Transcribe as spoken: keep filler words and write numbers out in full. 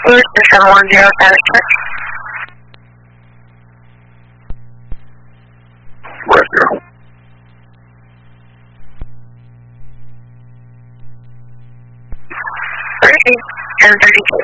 Here's the seven one zero Dallas Church. West Zero. thirty-eight and thirty-two.